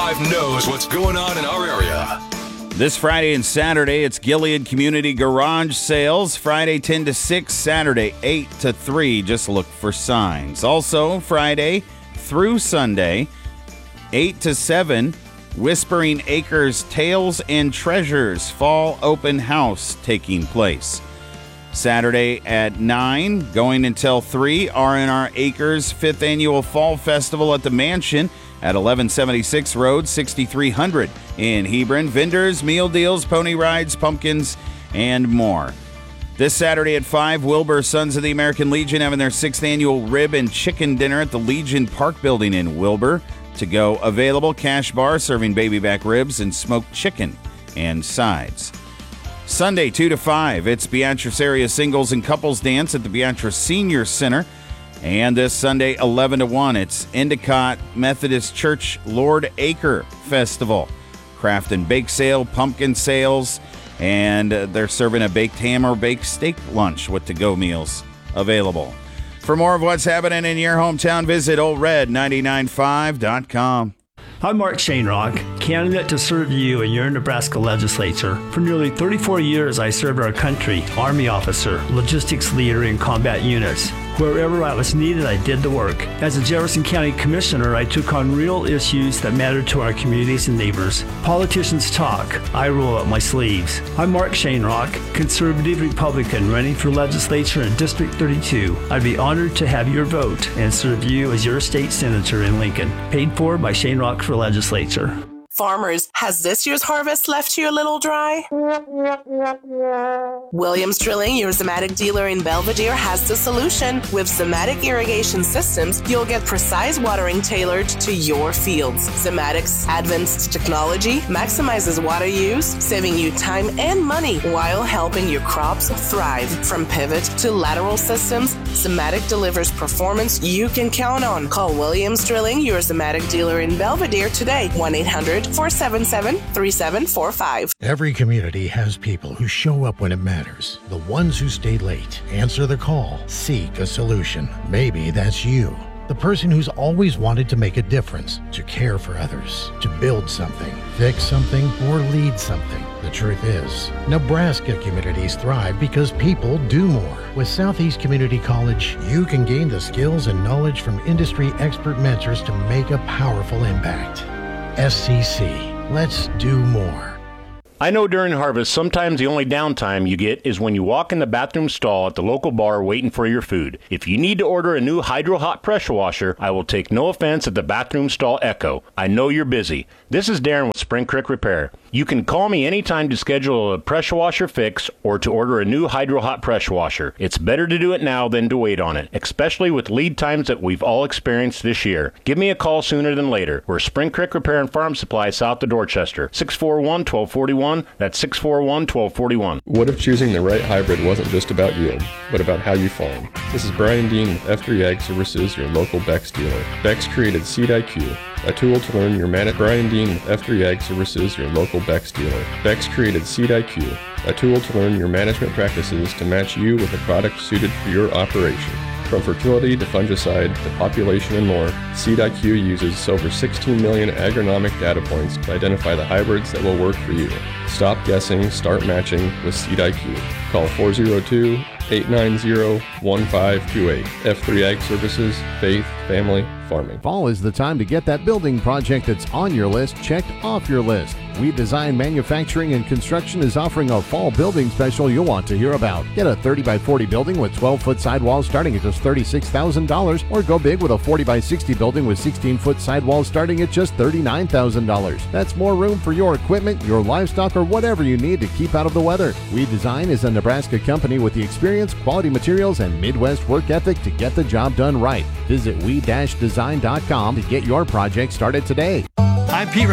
99.5 knows what's going on in our area. This Friday and Saturday, it's Gilead Community Garage Sales. Friday 10 to 6, Saturday 8 to 3. Just look for signs. Also, Friday through Sunday, 8 to 7, Whispering Acres Tales and Treasures Fall Open House taking place. Saturday at 9, going until 3, R&R Acres 5th Annual Fall Festival at the Mansion at 1176 Road, 6300 in Hebron. Vendors, meal deals, pony rides, pumpkins, and more. This Saturday at 5, Wilbur Sons of the American Legion having their 6th Annual Rib and Chicken Dinner at the Legion Park Building in Wilbur. To go available, Cash Bar serving baby back ribs and smoked chicken and sides. Sunday, 2 to 5, it's Beatrice Area Singles and Couples Dance at the Beatrice Senior Center. And this Sunday, 11 to 1, it's Endicott Methodist Church Lord Acre Festival. Craft and bake sale, pumpkin sales, and they're serving a baked ham or baked steak lunch with to-go meals available. For more of what's happening in your hometown, visit oldred995.com. I'm Mark Shanerock, candidate to serve you in your Nebraska legislature. For nearly 34 years, I served our country, Army officer, logistics leader in combat units. Wherever I was needed, I did the work. As a Jefferson County Commissioner, I took on real issues that mattered to our communities and neighbors. Politicians talk, I roll up my sleeves. I'm Mark Shanerock, conservative Republican running for legislature in District 32. I'd be honored to have your vote and serve you as your state senator in Lincoln. Paid for by Shanerock for Legislature. Farmers, has this year's harvest left you a little dry? Williams Drilling, your Zematic dealer in Belvedere, has the solution. With Zematic irrigation systems, you'll get precise watering tailored to your fields. Zematic's advanced technology maximizes water use, saving you time and money while helping your crops thrive. From pivot to lateral systems, Zematic delivers performance you can count on. Call Williams Drilling, your Zematic dealer in Belvedere today, 1-800-477-3745. Every community has people who show up when it matters. The ones who stay late, answer the call, seek a solution. Maybe that's you. The person who's always wanted to make a difference, to care for others, to build something, fix something, or lead something. The truth is, Nebraska communities thrive because people do more. With Southeast Community College, you can gain the skills and knowledge from industry expert mentors to make a powerful impact. SCC. Let's do more. I know during harvest, sometimes the only downtime you get is when you walk in the bathroom stall at the local bar waiting for your food. If you need to order a new Hydro Hot pressure washer, I will take no offense at the bathroom stall echo. I know you're busy. This is Darren with Spring Creek Repair. You can call me anytime to schedule a pressure washer fix or to order a new Hydro Hot pressure washer. It's better to do it now than to wait on it, especially with lead times that we've all experienced this year. Give me a call sooner than later. We're Spring Creek Repair and Farm Supply south of Dorchester. 641-1241. That's 641-1241. What if choosing the right hybrid wasn't just about yield, but about how you farm? This is Brian Dean with F3 Ag Services, your local Bex dealer. Bex created Seed IQ, a tool to learn your Brian Dean with F3 Ag Services, your local Bex dealer. Bex created Seed IQ, a tool to learn your management practices to match you with a product suited for your operation. From fertility to fungicide to population and more, Seed IQ uses over 16 million agronomic data points to identify the hybrids that will work for you. Stop guessing, start matching with Seed IQ. Call 402-890-1528. F3 Ag Services, Faith, Family, Farming. Fall is the time to get that building project that's on your list checked off your list. We Design Manufacturing and Construction is offering a fall building special you'll want to hear about. Get a 30 by 40 building with 12-foot sidewalls starting at just $36,000, or go big with a 40 by 60 building with 16-foot sidewalls starting at just $39,000. That's more room for your equipment, your livestock, or whatever you need to keep out of the weather. We Design is a Nebraska company with the experience, quality materials, and Midwest work ethic to get the job done right. Visit we-design.com to get your project started today. I'm Pete